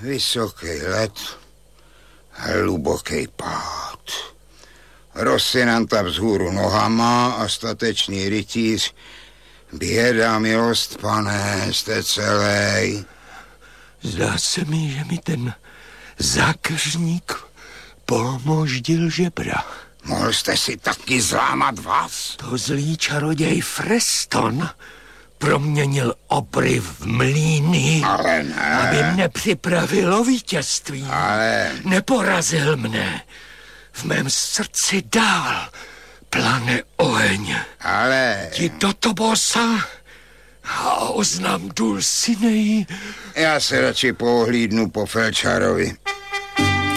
Vysoký let, hluboký pád. Rosinanta vzhůru nohama a statečný rytíř. Běda, milost, pane, jste celej. Zdá se mi, že mi ten zákeřník polmoždil žebra. Mohl jste si taky zlámat vás? To zlý čaroděj Freston proměnil obry v mlýny, Ale ne. aby mne připravil o vítězství. Ale... Neporazil mne. V mém srdci dál plane oheň. Ale... Ti do Tobosa a oznam Dulcinei. Já se radši pohlídnu po felčarovi.